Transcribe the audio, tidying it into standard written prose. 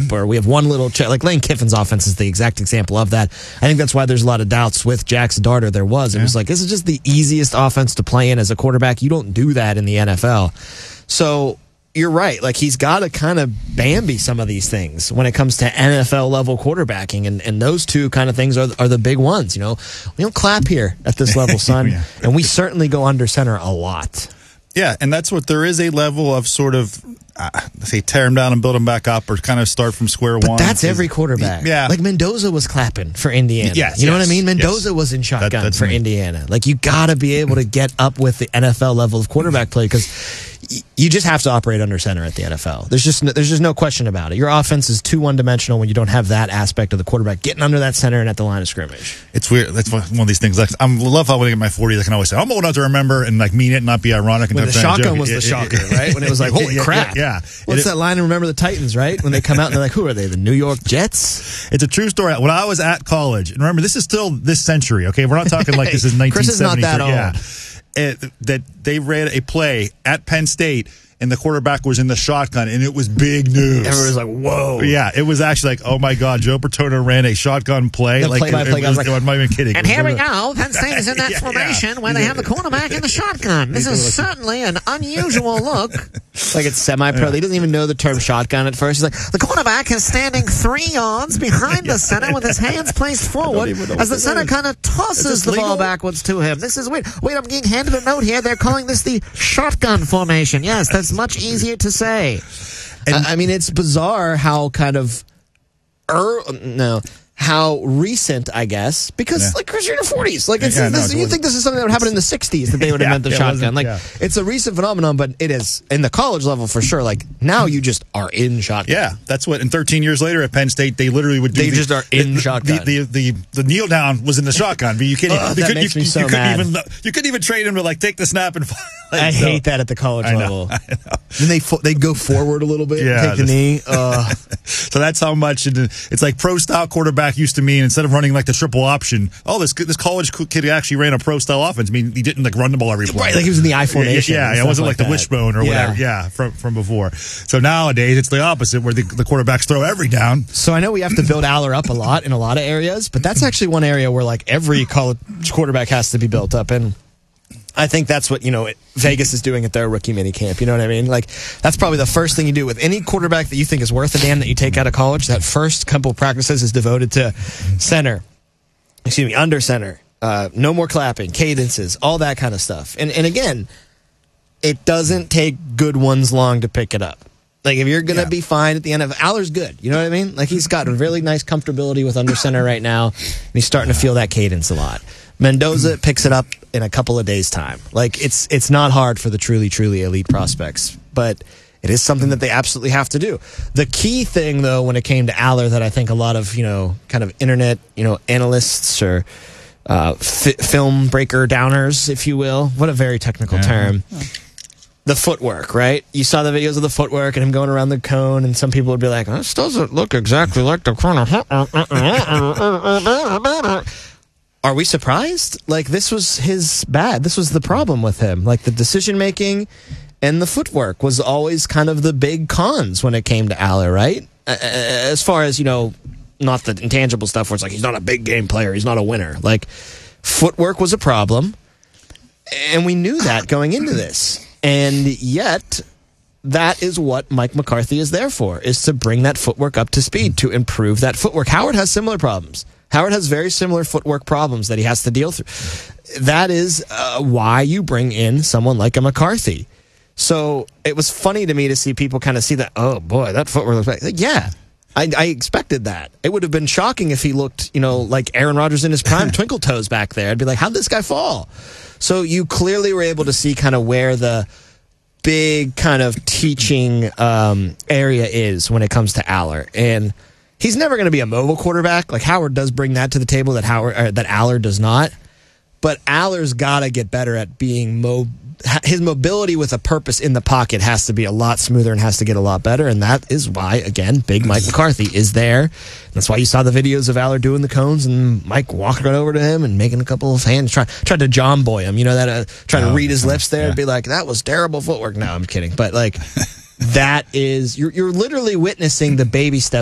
gap, or we have one little check. Like Lane Kiffin's offense is the exact example of that. I think that's why there's a lot of doubts with Jackson Dart. It was like, this is just the easiest offense to play in as a quarterback. You don't do that in the NFL. So you're right. Like, he's got to kind of Bambi some of these things when it comes to NFL level quarterbacking. And those two kind of things are the big ones. We don't clap here at this level, son. Yeah. And we certainly go under center a lot. Yeah. And that's what there is a level of sort of, say, tear them down and build them back up, or kind of start from square one. That's every quarterback. Yeah. Like, Mendoza was clapping for Indiana. Yes, you know what I mean? Mendoza was in shotgun for Indiana. Like, you got to be able to get up with the NFL level of quarterback play, because you just have to operate under center at the NFL. There's just no question about it. Your offense is too one-dimensional when you don't have that aspect of the quarterback getting under that center and at the line of scrimmage. It's weird. That's one of these things. Like, I love how when I get my 40s, I can always say, I'm old enough to remember and like mean it and not be ironic. And when the shotgun was the shocker, right? When it was like, holy crap. Yeah. What's that line in Remember the Titans, right? When they come out and they're like, who are they? The New York Jets? It's a true story. When I was at college, and remember, this is still this century, okay? We're not talking like this is 1973. Chris is not that old. Yeah. That they ran a play at Penn State, and the quarterback was in the shotgun, and it was big news. Everyone was like, whoa. Yeah, it was actually like, oh my God, Joe Paterno ran a shotgun play. The like, play-by-play guy was like, I'm not even kidding. And here we go. Penn State is in that formation where they have the quarterback in the shotgun. This is certainly an unusual look. Like, it's semi-pro. He doesn't even know the term shotgun at first. He's like, the quarterback is standing 3 yards behind the center with his hands placed forward as the center kind of tosses the ball backwards to him. This is weird. Wait, I'm getting handed a note here. They're calling this the shotgun formation. Yes, that's much easier to say. And I mean, it's bizarre how kind of how recent, I guess, because like, Chris, you're in your 40s. Like, you think this is something that would happen in the 60s, that they would invent the shotgun. Like, it's a recent phenomenon, but it is in the college level for sure. Like, now you just are in shotgun. Yeah, that's what. And 13 years later at Penn State, they literally would do. They just are in shotgun. The kneel down was in the shotgun, but you can't. That makes me so mad. You couldn't even train him to like take the snap and. I hate that at the college level. I know. Then they go forward a little bit, take the knee. So that's how much it's like pro style quarterback used to mean. Instead of running like the triple option, this college kid actually ran a pro style offense. I mean, he didn't like run the ball every play. Right, like he was in the I formation. Yeah, it wasn't like the wishbone or whatever. Yeah, from before. So nowadays it's the opposite, where the quarterbacks throw every down. So I know we have to build Aller up a lot in a lot of areas, but that's actually one area where like every college quarterback has to be built up in. I think that's what, Vegas is doing at their rookie mini camp. You know what I mean? Like, that's probably the first thing you do with any quarterback that you think is worth a damn that you take out of college. That first couple of practices is devoted to under center, no more clapping, cadences, all that kind of stuff. And again, it doesn't take good ones long to pick it up. Like, if you're going to be fine at the end of Aller's good. You know what I mean? Like, he's got a really nice comfortability with under center right now, and he's starting to feel that cadence a lot. Mendoza picks it up in a couple of days' time. Like, it's not hard for the truly, truly elite prospects, but it is something that they absolutely have to do. The key thing, though, when it came to Aller, that I think a lot of, kind of internet, analysts or film breaker downers, if you will, what a very technical term. The footwork, right? You saw the videos of the footwork and him going around the cone, and some people would be like, this doesn't look exactly like the corner. Are we surprised? Like, this was this was the problem with him. Like, the decision-making and the footwork was always kind of the big cons when it came to Aller, right? As far as, not the intangible stuff where it's like, he's not a big game player, he's not a winner. Like, footwork was a problem, and we knew that going into this. And yet, that is what Mike McCarthy is there for, is to bring that footwork up to speed, to improve that footwork. Howard has similar problems. Howard has very similar footwork problems that he has to deal through. That is why you bring in someone like a McCarthy. So it was funny to me to see people kind of see that, oh boy, that footwork looks like, yeah, I expected that. It would have been shocking if he looked, like Aaron Rodgers in his prime, twinkle toes back there. I'd be like, how'd this guy fall? So you clearly were able to see kind of where the big kind of teaching area is when it comes to Aller. And he's never going to be a mobile quarterback. Like, Howard does bring that to the table that Aller does not. But Aller's got to get better at being his mobility with a purpose in the pocket has to be a lot smoother and has to get a lot better. And that is why, again, big Mike McCarthy is there. That's why you saw the videos of Aller doing the cones and Mike walking right over to him and making a couple of hands, tried to John Boy him, trying to read his lips there and be like, that was terrible footwork. No, I'm kidding. But like, that is, you're literally witnessing the baby steps